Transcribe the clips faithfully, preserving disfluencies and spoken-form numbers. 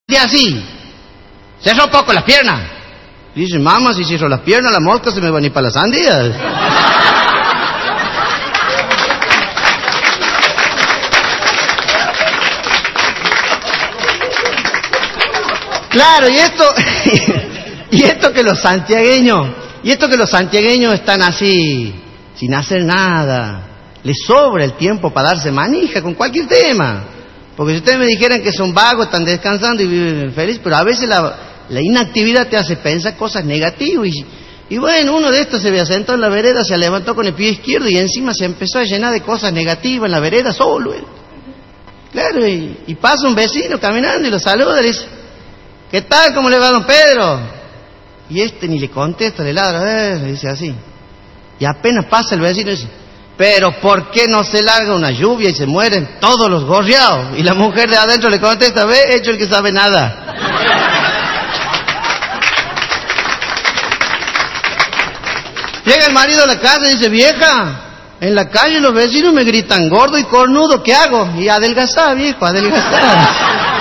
así, cierra un poco las piernas. Dice, mamá, si cierro las piernas, la mosca se me van a ir para las sandías. Claro, y esto, y esto que los santiagueños, y esto que los santiagueños están así, sin hacer nada, les sobra el tiempo para darse manija con cualquier tema. Porque si ustedes me dijeran que son vagos, están descansando y viven felices, pero a veces la, la inactividad te hace pensar cosas negativas. Y, y bueno, uno de estos se había sentado en la vereda, se levantó con el pie izquierdo y encima se empezó a llenar de cosas negativas en la vereda solo. Él. Claro, y, y pasa un vecino caminando y lo saluda y le dice, ¿qué tal? ¿Cómo le va, don Pedro? Y este ni le contesta, le ladra, eh, le dice así. Y apenas pasa el vecino y dice, pero ¿por qué no se larga una lluvia y se mueren todos los gorriados? Y la mujer de adentro le contesta, ve, hecho el que sabe nada. Llega el marido a la casa y dice, vieja, en la calle los vecinos me gritan gordo y cornudo, ¿qué hago? Y adelgazá, viejo, adelgazá.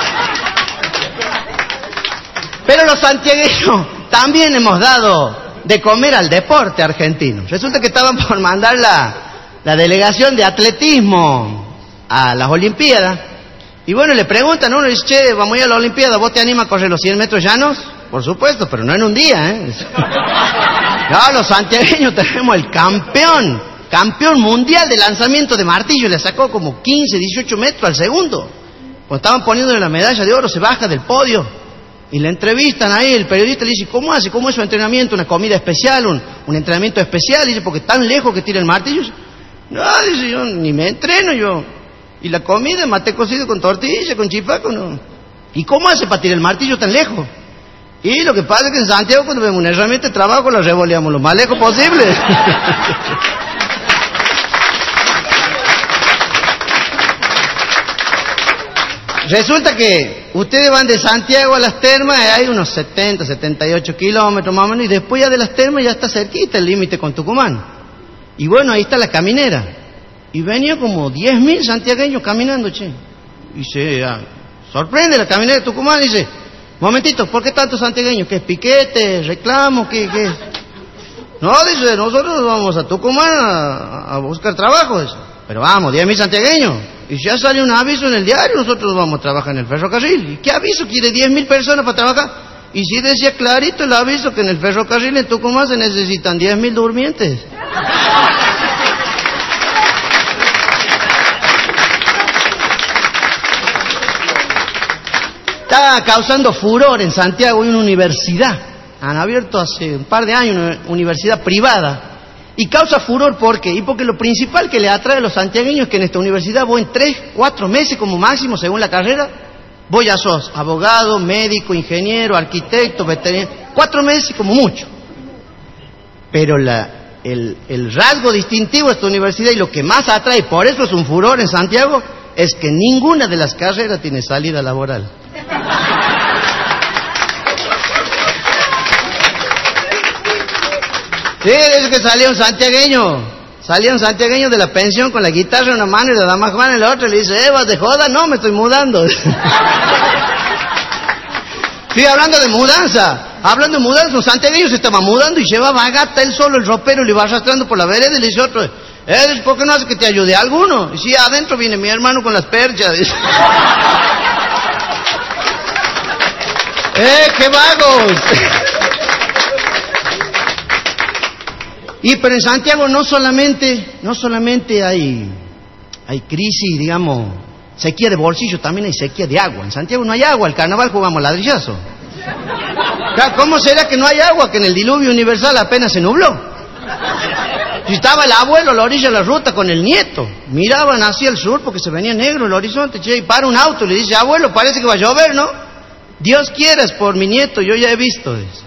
Pero los santiagueños también hemos dado de comer al deporte argentino. Resulta que estaban por mandar la, la delegación de atletismo a las Olimpiadas. Y bueno, le preguntan, uno dice, che, vamos a ir a la Olimpiada, ¿vos te animas a correr los cien metros llanos? Por supuesto, pero no en un día, ¿eh? No, los santiagueños tenemos el campeón, campeón mundial de lanzamiento de martillo. Le sacó como quince, dieciocho metros al segundo. Cuando estaban poniéndole la medalla de oro, se baja del podio. Y le entrevistan ahí, el periodista le dice, ¿cómo hace? ¿Cómo es su entrenamiento? ¿Una comida especial? ¿Un, un entrenamiento especial? Dice, porque tan lejos que tira el martillo. No, dice, yo ni me entreno yo. Y la comida, mate cocido con tortilla, con chipaco, no. ¿Y cómo hace para tirar el martillo tan lejos? Y lo que pasa es que en Santiago, cuando vemos una herramienta de trabajo, la revoleamos lo más lejos posible. Resulta que ustedes van de Santiago a las termas, hay unos setenta, setenta y ocho kilómetros más o menos, y después ya de las termas ya está cerquita el límite con Tucumán. Y bueno, ahí está la caminera. Y venía como diez mil santiagueños caminando, che. Y se ah, sorprende la caminera de Tucumán y dice, momentito, ¿por qué tantos santiagueños? ¿Qué es piquete, reclamo, qué, qué? No, dice, nosotros vamos a Tucumán a, a buscar trabajo, dice. Pero vamos, diez mil santiagueños. Y ya sale un aviso en el diario, nosotros vamos a trabajar en el ferrocarril. ¿Y qué aviso quiere diez mil personas para trabajar? Y sí decía clarito el aviso que en el ferrocarril en Tucumán se necesitan diez mil durmientes. Está causando furor en Santiago, hay una universidad. Han abierto hace un par de años una universidad privada. Y causa furor, ¿por qué? Y porque lo principal que le atrae a los santiagueños es que en esta universidad vos en tres, cuatro meses como máximo, según la carrera, vos ya sos abogado, médico, ingeniero, arquitecto, veterinario, cuatro meses como mucho. Pero la, el, el rasgo distintivo de esta universidad y lo que más atrae, por eso es un furor en Santiago, es que ninguna de las carreras tiene salida laboral. Sí, es que salía un santiagueño, salía un santiagueño de la pensión con la guitarra en una mano y la dama Juana en la otra, y le dice, eh, ¿vas de joda? No, me estoy mudando. Sí, hablando de mudanza, hablando de mudanza, un santiagueño se estaba mudando y llevaba a gata él solo el ropero y le iba arrastrando por la vereda y le dice otro, eh, ¿por qué no hace que te ayude alguno? Y sí, adentro viene mi hermano con las perchas. ¡Eh, qué vagos! Y pero en Santiago no solamente, no solamente hay, hay crisis, digamos, sequía de bolsillo, también hay sequía de agua. En Santiago no hay agua, el carnaval jugamos ladrillazo. ¿Cómo será que no hay agua? Que en el diluvio universal apenas se nubló. Si estaba el abuelo a la orilla de la ruta con el nieto, miraban hacia el sur porque se venía negro el horizonte, che, y para un auto y le dice, abuelo, parece que va a llover, ¿no? Dios quiera, es por mi nieto, yo ya he visto eso.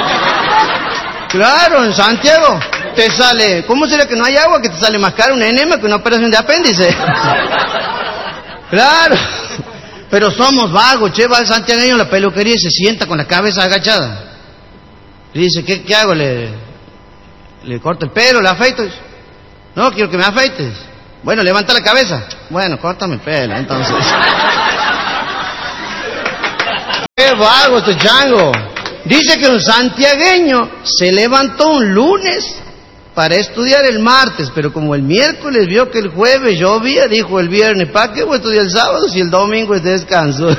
Claro, en Santiago te sale, ¿cómo será que no hay agua? Que te sale más caro un enema que una operación de apéndice. Claro, pero somos vagos, che, va el santiagueño a la peluquería y se sienta con la cabeza agachada. Le dice, ¿qué, qué hago? Le, le corto el pelo, le afeito. Dice, no, quiero que me afeites. Bueno, levanta la cabeza. Bueno, córtame el pelo, entonces. vago, este chango. Dice que un santiagueño se levantó un lunes para estudiar el martes, pero como el miércoles vio que el jueves llovía, dijo el viernes, ¿para qué voy a estudiar el sábado si el domingo es de descanso?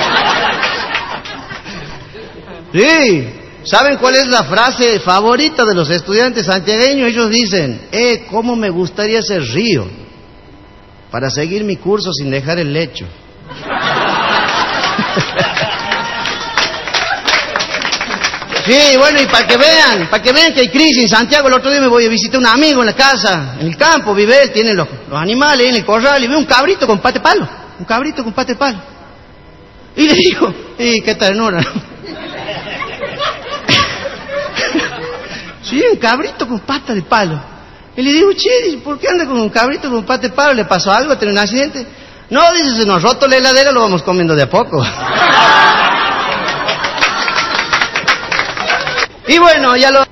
Sí. ¿Saben cuál es la frase favorita de los estudiantes santiagueños? Ellos dicen, eh, cómo me gustaría ser río para seguir mi curso sin dejar el lecho. Sí, bueno, y para que vean, para que vean que hay crisis en Santiago, el otro día me voy a visitar a un amigo en la casa, en el campo, vive él, tiene los, los animales en el corral, y ve un cabrito con pate palo, un cabrito con pate palo. Y le digo, y qué ternura, ¿no? Sí, un cabrito con pata de palo. Y le digo, che, ¿por qué anda con un cabrito con pata de palo? ¿Le pasó algo? ¿Tiene un accidente? No, dice, se nos roto la heladera, lo vamos comiendo de a poco. Y bueno, ya lo...